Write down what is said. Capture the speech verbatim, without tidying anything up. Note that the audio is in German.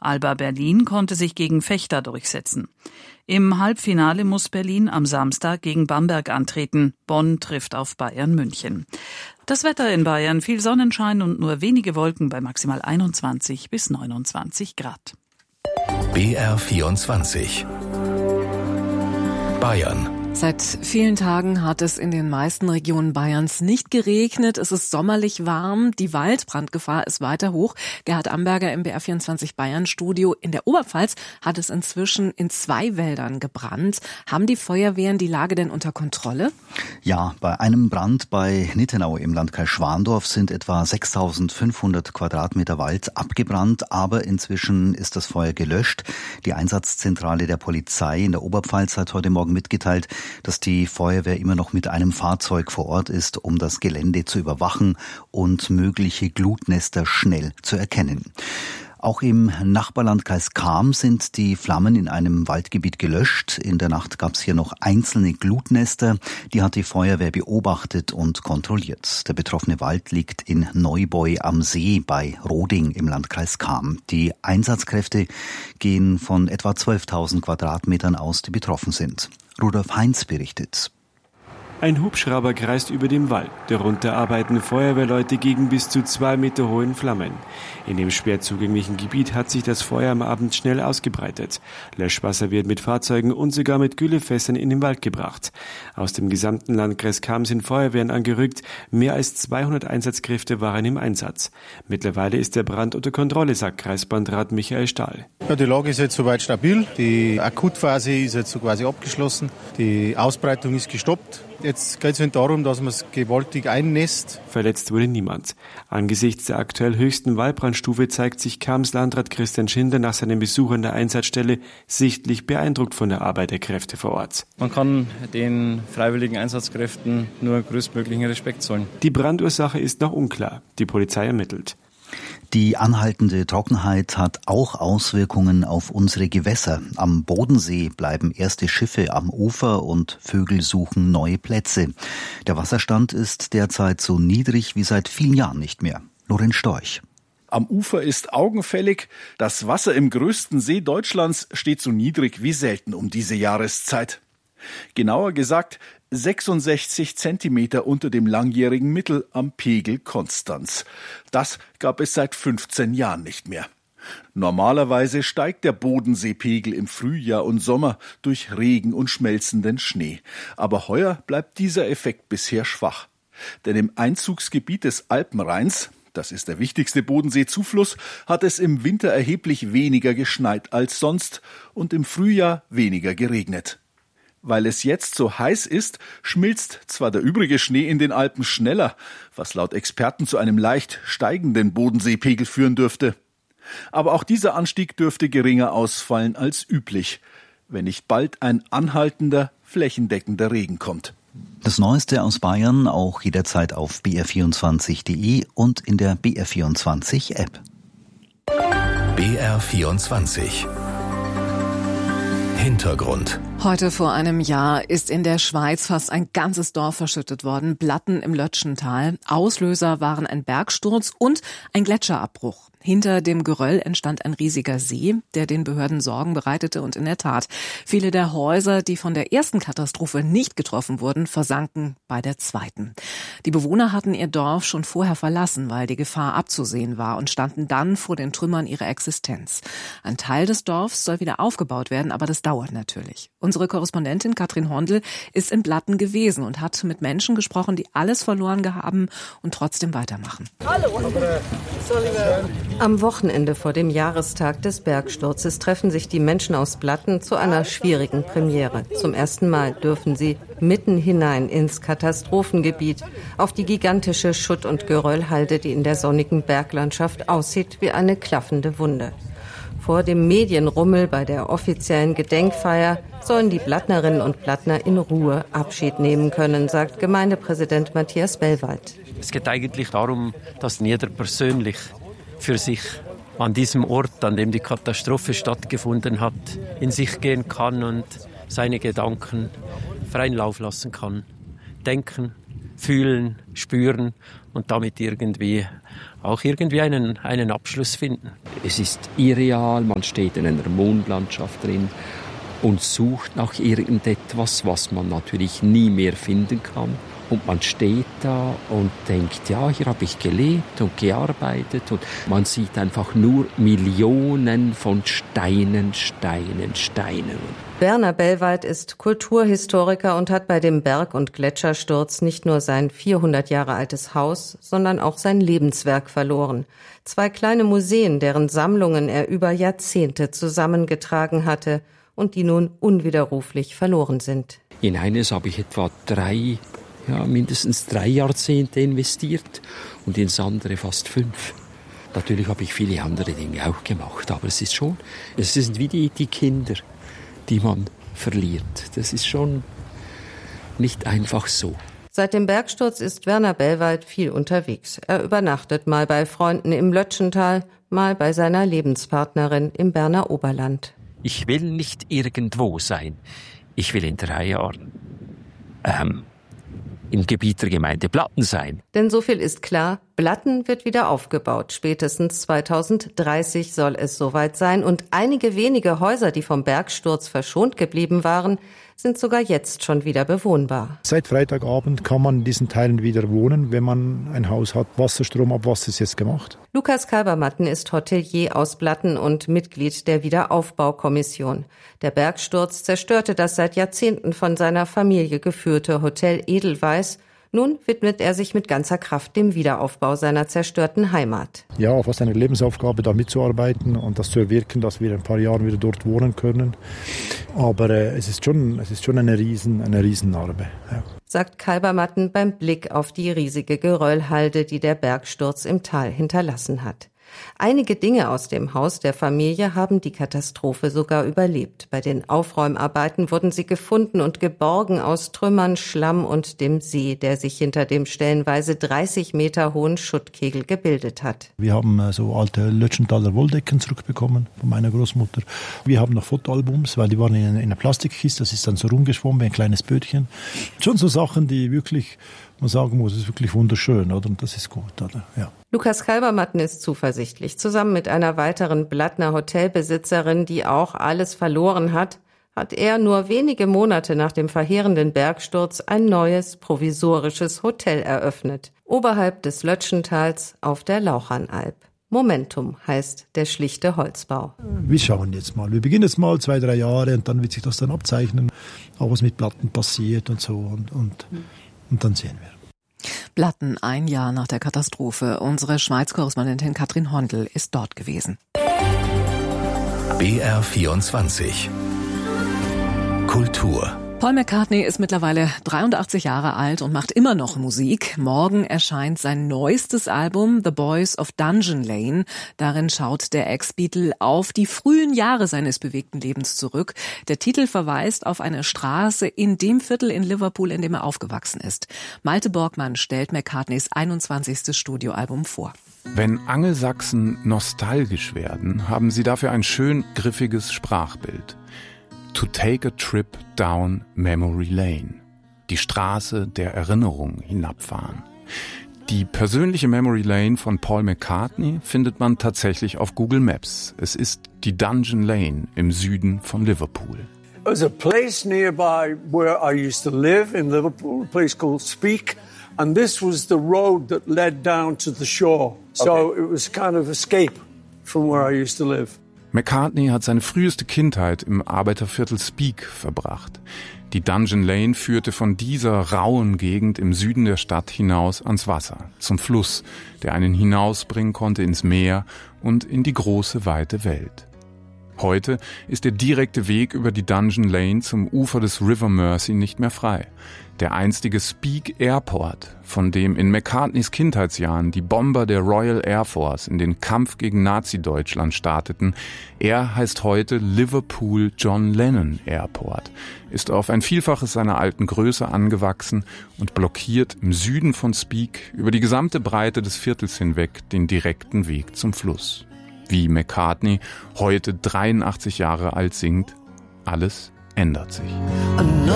Alba Berlin konnte sich gegen Vechta durchsetzen. Im Halbfinale muss Berlin am Samstag gegen Bamberg antreten. Bonn trifft auf Bayern München. Das Wetter in Bayern: viel Sonnenschein und nur wenige Wolken bei maximal einundzwanzig bis neunundzwanzig Grad. B R vierundzwanzig Bayern. Seit vielen Tagen hat es in den meisten Regionen Bayerns nicht geregnet. Es ist sommerlich warm. Die Waldbrandgefahr ist weiter hoch. Gerhard Amberger im B R vierundzwanzig Bayern Studio. In der Oberpfalz hat es inzwischen in zwei Wäldern gebrannt. Haben die Feuerwehren die Lage denn unter Kontrolle? Ja, bei einem Brand bei Nittenau im Landkreis Schwandorf sind etwa sechstausendfünfhundert Quadratmeter Wald abgebrannt. Aber inzwischen ist das Feuer gelöscht. Die Einsatzzentrale der Polizei in der Oberpfalz hat heute Morgen mitgeteilt, dass die Feuerwehr immer noch mit einem Fahrzeug vor Ort ist, um das Gelände zu überwachen und mögliche Glutnester schnell zu erkennen. Auch im Nachbarlandkreis Cham sind die Flammen in einem Waldgebiet gelöscht. In der Nacht gab es hier noch einzelne Glutnester. Die hat die Feuerwehr beobachtet und kontrolliert. Der betroffene Wald liegt in Neubeu am See bei Roding im Landkreis Cham. Die Einsatzkräfte gehen von etwa zwölftausend Quadratmetern aus, die betroffen sind. Rudolf Heinz berichtet. Ein Hubschrauber kreist über dem Wald. Darunter arbeiten Feuerwehrleute gegen bis zu zwei Meter hohen Flammen. In dem schwer zugänglichen Gebiet hat sich das Feuer am Abend schnell ausgebreitet. Löschwasser wird mit Fahrzeugen und sogar mit Güllefässern in den Wald gebracht. Aus dem gesamten Landkreis Cham sind Feuerwehren angerückt. Mehr als zweihundert Einsatzkräfte waren im Einsatz. Mittlerweile ist der Brand unter Kontrolle, sagt Kreisbandrat Michael Stahl. Ja, die Lage ist jetzt soweit stabil. Die Akutphase ist jetzt so quasi abgeschlossen. Die Ausbreitung ist gestoppt. Jetzt geht es darum, dass man es gewaltig einnässt. Verletzt wurde niemand. Angesichts der aktuell höchsten Waldbrandstufe zeigt sich Chams Landrat Christian Schindler nach seinem Besuch an der Einsatzstelle sichtlich beeindruckt von der Arbeit der Kräfte vor Ort. Man kann den freiwilligen Einsatzkräften nur größtmöglichen Respekt zollen. Die Brandursache ist noch unklar. Die Polizei ermittelt. Die anhaltende Trockenheit hat auch Auswirkungen auf unsere Gewässer. Am Bodensee bleiben erste Schiffe am Ufer und Vögel suchen neue Plätze. Der Wasserstand ist derzeit so niedrig wie seit vielen Jahren nicht mehr. Lorenz Storch. Am Ufer ist augenfällig, das Wasser im größten See Deutschlands steht so niedrig wie selten um diese Jahreszeit. Genauer gesagt sechsundsechzig Zentimeter unter dem langjährigen Mittel am Pegel Konstanz. Das gab es seit fünfzehn Jahren nicht mehr. Normalerweise steigt der Bodenseepegel im Frühjahr und Sommer durch Regen und schmelzenden Schnee. Aber heuer bleibt dieser Effekt bisher schwach. Denn im Einzugsgebiet des Alpenrheins, das ist der wichtigste Bodenseezufluss, hat es im Winter erheblich weniger geschneit als sonst und im Frühjahr weniger geregnet. Weil es jetzt so heiß ist, schmilzt zwar der übrige Schnee in den Alpen schneller, was laut Experten zu einem leicht steigenden Bodenseepegel führen dürfte. Aber auch dieser Anstieg dürfte geringer ausfallen als üblich, wenn nicht bald ein anhaltender, flächendeckender Regen kommt. Das Neueste aus Bayern auch jederzeit auf b r vierundzwanzig punkt d e und in der B R vierundzwanzig App. B R vierundzwanzig Hintergrund. Heute vor einem Jahr ist in der Schweiz fast ein ganzes Dorf verschüttet worden. Blatten im Lötschental. Auslöser waren ein Bergsturz und ein Gletscherabbruch. Hinter dem Geröll entstand ein riesiger See, der den Behörden Sorgen bereitete. Und in der Tat, viele der Häuser, die von der ersten Katastrophe nicht getroffen wurden, versanken bei der zweiten. Die Bewohner hatten ihr Dorf schon vorher verlassen, weil die Gefahr abzusehen war und standen dann vor den Trümmern ihrer Existenz. Ein Teil des Dorfs soll wieder aufgebaut werden, aber das dauert natürlich. Unsere Korrespondentin Katrin Hondel ist in Blatten gewesen und hat mit Menschen gesprochen, die alles verloren haben und trotzdem weitermachen. Am Wochenende vor dem Jahrestag des Bergsturzes treffen sich die Menschen aus Blatten zu einer schwierigen Premiere. Zum ersten Mal dürfen sie mitten hinein ins Katastrophengebiet, auf die gigantische Schutt- und Geröllhalde, die in der sonnigen Berglandschaft aussieht wie eine klaffende Wunde. Vor dem Medienrummel bei der offiziellen Gedenkfeier sollen die Blattnerinnen und Blattner in Ruhe Abschied nehmen können, sagt Gemeindepräsident Matthias Bellwald. Es geht eigentlich darum, dass jeder persönlich für sich an diesem Ort, an dem die Katastrophe stattgefunden hat, in sich gehen kann und seine Gedanken freien Lauf lassen kann. Denken, fühlen, spüren und damit irgendwie auch irgendwie einen, einen Abschluss finden. Es ist irreal, man steht in einer Mondlandschaft drin und sucht nach irgendetwas, was man natürlich nie mehr finden kann. Und man steht da und denkt, ja, hier habe ich gelebt und gearbeitet. Und man sieht einfach nur Millionen von Steinen, Steinen, Steinen. Werner Bellweit ist Kulturhistoriker und hat bei dem Berg- und Gletschersturz nicht nur sein vierhundert Jahre altes Haus, sondern auch sein Lebenswerk verloren. Zwei kleine Museen, deren Sammlungen er über Jahrzehnte zusammengetragen hatte und die nun unwiderruflich verloren sind. In eines habe ich etwa drei Ja, mindestens drei Jahrzehnte investiert und ins andere fast fünf. Natürlich habe ich viele andere Dinge auch gemacht, aber es ist schon, es sind wie die, die Kinder, die man verliert. Das ist schon nicht einfach so. Seit dem Bergsturz ist Werner Bellweit viel unterwegs. Er übernachtet mal bei Freunden im Lötschental, mal bei seiner Lebenspartnerin im Berner Oberland. Ich will nicht irgendwo sein. Ich will in drei Jahren ähm, im Gebiet der Gemeinde Blatten sein. Denn so viel ist klar, Blatten wird wieder aufgebaut. Spätestens zweitausenddreißig soll es soweit sein. Und einige wenige Häuser, die vom Bergsturz verschont geblieben waren, sind sogar jetzt schon wieder bewohnbar. Seit Freitagabend kann man in diesen Teilen wieder wohnen, wenn man ein Haus hat. Wasserstrom, Abwasser ist jetzt gemacht. Lukas Kalbermatten ist Hotelier aus Blatten und Mitglied der Wiederaufbaukommission. Der Bergsturz zerstörte das seit Jahrzehnten von seiner Familie geführte Hotel Edelweiss. Nun widmet er sich mit ganzer Kraft dem Wiederaufbau seiner zerstörten Heimat. Ja, fast eine Lebensaufgabe, da mitzuarbeiten und das zu erwirken, dass wir in ein paar Jahren wieder dort wohnen können. Aber äh, es ist schon, es ist schon eine riesen, eine Riesennarbe. Ja. Sagt Kalbermatten beim Blick auf die riesige Geröllhalde, die der Bergsturz im Tal hinterlassen hat. Einige Dinge aus dem Haus der Familie haben die Katastrophe sogar überlebt. Bei den Aufräumarbeiten wurden sie gefunden und geborgen aus Trümmern, Schlamm und dem See, der sich hinter dem stellenweise dreißig Meter hohen Schuttkegel gebildet hat. Wir haben so alte Lötschenthaler Wolldecken zurückbekommen von meiner Großmutter. Wir haben noch Fotoalbums, weil die waren in einer Plastikkiste, das ist dann so rumgeschwommen wie ein kleines Bötchen. Schon so Sachen, die wirklich, man sagen muss, ist wirklich wunderschön, oder? Und das ist gut, oder? Ja. Lukas Kalbermatten ist zuversichtlich. Zusammen mit einer weiteren Blattner Hotelbesitzerin, die auch alles verloren hat, hat er nur wenige Monate nach dem verheerenden Bergsturz ein neues, provisorisches Hotel eröffnet. Oberhalb des Lötschentals auf der Lauchernalb. Momentum heißt der schlichte Holzbau. Wir schauen jetzt mal. Wir beginnen jetzt mal zwei, drei Jahre und dann wird sich das dann abzeichnen, auch was mit Platten passiert und so und, und, und dann sehen wir. Blatten, ein Jahr nach der Katastrophe. Unsere Schweiz-Korrespondentin Katrin Hondel ist dort gewesen. B R vierundzwanzig Kultur. Paul McCartney ist mittlerweile dreiundachtzig Jahre alt und macht immer noch Musik. Morgen erscheint sein neuestes Album The Boys of Dungeon Lane. Darin schaut der Ex-Beatle auf die frühen Jahre seines bewegten Lebens zurück. Der Titel verweist auf eine Straße in dem Viertel in Liverpool, in dem er aufgewachsen ist. Malte Borgmann stellt McCartneys einundzwanzigstes Studioalbum vor. Wenn Angelsachsen nostalgisch werden, haben sie dafür ein schön griffiges Sprachbild. To take a trip down memory lane. Die Straße der Erinnerung hinabfahren. Die persönliche Memory Lane von Paul McCartney findet man tatsächlich auf Google Maps. Es ist die Dungeon Lane im Süden von Liverpool. There's a place nearby where I used to live in Liverpool, a place called Speke, and this was the road that led down to the shore. So okay. It was kind of escape from where I used to live. McCartney hat seine früheste Kindheit im Arbeiterviertel Speke verbracht. Die Dungeon Lane führte von dieser rauen Gegend im Süden der Stadt hinaus ans Wasser, zum Fluss, der einen hinausbringen konnte ins Meer und in die große, weite Welt. Heute ist der direkte Weg über die Dungeon Lane zum Ufer des River Mersey nicht mehr frei. Der einstige Speke Airport, von dem in McCartneys Kindheitsjahren die Bomber der Royal Air Force in den Kampf gegen Nazi-Deutschland starteten, er heißt heute Liverpool John Lennon Airport, ist auf ein Vielfaches seiner alten Größe angewachsen und blockiert im Süden von Speke über die gesamte Breite des Viertels hinweg den direkten Weg zum Fluss. Wie McCartney heute dreiundachtzig Jahre alt singt, alles ändert sich.